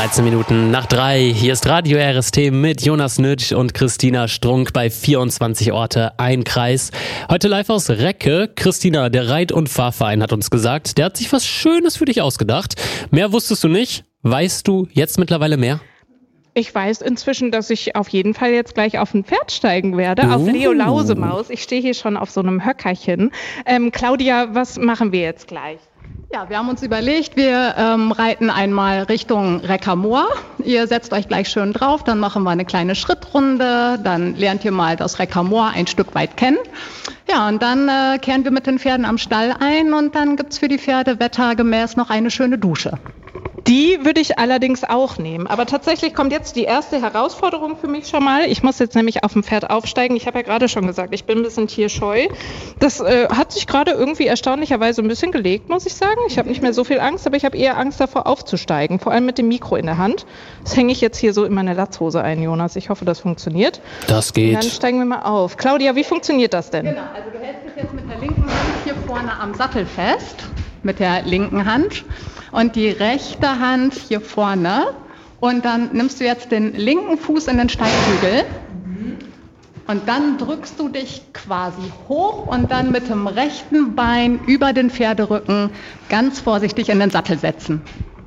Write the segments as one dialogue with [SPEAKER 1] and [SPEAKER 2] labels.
[SPEAKER 1] 13 Minuten nach 3. Hier ist Radio RST mit Jonas Nütsch und Christina Strunk bei 24 Orte, ein Kreis. Heute live aus Recke. Christina, der Reit- und Fahrverein hat uns gesagt, der hat sich was Schönes für dich ausgedacht. Mehr wusstest du nicht. Weißt du jetzt mittlerweile mehr?
[SPEAKER 2] Ich weiß inzwischen, dass ich auf jeden Fall jetzt gleich auf ein Pferd steigen werde, auf Leo Lausemaus. Ich stehe hier schon auf so einem Höckerchen. Claudia, was machen wir jetzt gleich?
[SPEAKER 3] Ja, wir haben uns überlegt, wir reiten einmal Richtung Reckermoor. Ihr setzt euch gleich schön drauf, dann machen wir eine kleine Schrittrunde, dann lernt ihr mal das Reckermoor ein Stück weit kennen. Ja, und dann kehren wir mit den Pferden am Stall ein und dann gibt's für die Pferde wettergemäß noch eine schöne Dusche.
[SPEAKER 2] Die würde ich allerdings auch nehmen. Aber tatsächlich kommt jetzt die erste Herausforderung für mich schon mal. Ich muss jetzt nämlich auf dem Pferd aufsteigen. Ich habe ja gerade schon gesagt, ich bin ein bisschen tierscheu. Das hat sich gerade irgendwie erstaunlicherweise ein bisschen gelegt, muss ich sagen. Ich habe nicht mehr so viel Angst, aber ich habe eher Angst davor aufzusteigen. Vor allem mit dem Mikro in der Hand. Das hänge ich jetzt hier so in meine Latzhose ein, Jonas. Ich hoffe, das funktioniert.
[SPEAKER 1] Das geht.
[SPEAKER 2] Dann steigen wir mal auf. Claudia, wie funktioniert das denn?
[SPEAKER 3] Genau, also du hältst dich jetzt mit der linken Hand hier vorne am Sattel fest. Mit der linken Hand. Und die rechte Hand hier vorne. Und dann nimmst du jetzt den linken Fuß in den Steigbügel. Und dann drückst du dich quasi hoch und dann mit dem rechten Bein über den Pferderücken ganz vorsichtig in den Sattel setzen.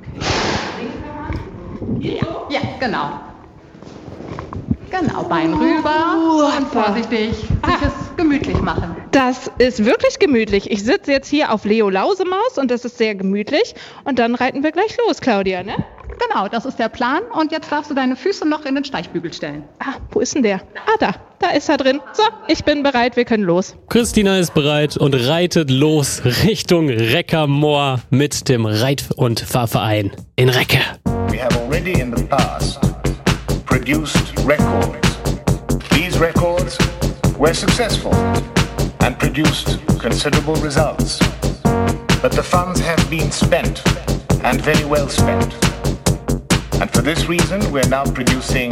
[SPEAKER 3] Ja, genau. Genau, Bein rüber und vorsichtig sich es gemütlich machen.
[SPEAKER 2] Das ist wirklich gemütlich. Ich sitze jetzt hier auf Leo Lausemaus und das ist sehr gemütlich. Und dann reiten wir gleich los, Claudia, ne?
[SPEAKER 3] Genau, das ist der Plan. Und jetzt darfst du deine Füße noch in den Steigbügel stellen.
[SPEAKER 2] Wo ist denn der? Da ist er drin. So, ich bin bereit, wir können los.
[SPEAKER 1] Christina ist bereit und reitet los Richtung Reckermoor mit dem Reit- und Fahrverein in Recke.
[SPEAKER 4] We have already in the past produced records. These records were successful and produced considerable results. But the funds have been spent, and very well spent. And for this reason, we're now producing